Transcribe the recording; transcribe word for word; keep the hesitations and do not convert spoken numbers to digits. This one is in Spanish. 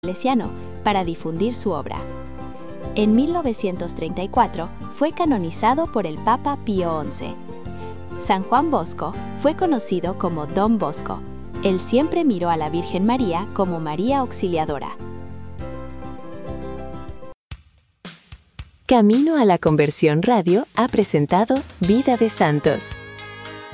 salesiano para difundir su obra. En mil novecientos treinta y cuatro fue canonizado por el Papa Pío once. San Juan Bosco fue conocido como Don Bosco. Él siempre miró a la Virgen María como María Auxiliadora. Camino a la Conversión Radio ha presentado Vida de Santos.